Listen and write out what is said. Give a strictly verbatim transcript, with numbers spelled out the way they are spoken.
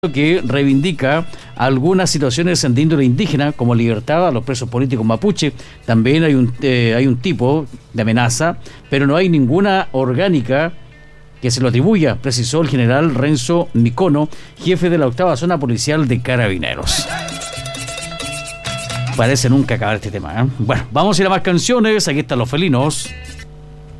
que reivindica algunas situaciones de índole indígena, como libertad a los presos políticos mapuche. También hay un, eh, hay un tipo de amenaza, pero no hay ninguna orgánica que se lo atribuya, precisó el general Renzo Micono, jefe de la octava zona policial de Carabineros. Parece nunca acabar este tema, ¿eh? Bueno, vamos a ir a más canciones. Aquí están los felinos.